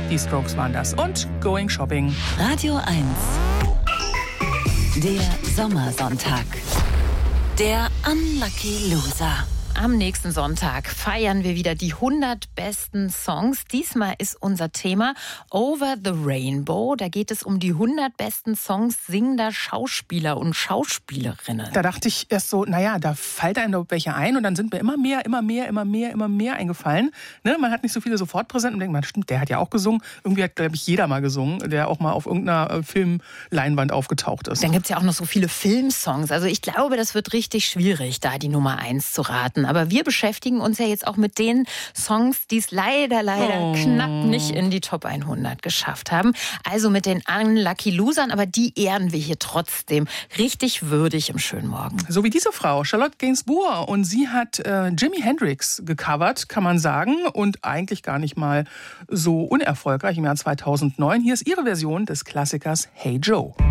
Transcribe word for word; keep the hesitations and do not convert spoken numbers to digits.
Die Strokes waren das. Und Going Shopping. Radio eins. Der Sommersonntag. Der Unlucky Loser. Am nächsten Sonntag feiern wir wieder die hundert besten Songs. Diesmal ist unser Thema Over the Rainbow. Da geht es um die hundert besten Songs singender Schauspieler und Schauspielerinnen. Da dachte ich erst so, naja, da fällt einem doch welche ein. Und dann sind mir immer mehr, immer mehr, immer mehr, immer mehr eingefallen. Ne? Man hat nicht so viele sofort präsent und denkt, man, stimmt, der hat ja auch gesungen. Irgendwie hat, glaube ich, jeder mal gesungen, der auch mal auf irgendeiner Filmleinwand aufgetaucht ist. Dann gibt es ja auch noch so viele Filmsongs. Also ich glaube, das wird richtig schwierig, da die Nummer eins zu raten. Aber wir beschäftigen uns ja jetzt auch mit den Songs, die es leider, leider oh. knapp nicht in die Top hundert geschafft haben. Also mit den Unlucky Losern, aber die ehren wir hier trotzdem richtig würdig im schönen Morgen. So wie diese Frau, Charlotte Gainsbourg. Und sie hat äh, Jimi Hendrix gecovert, kann man sagen. Und eigentlich gar nicht mal so unerfolgreich im Jahr zweitausendneun. Hier ist ihre Version des Klassikers Hey Joe.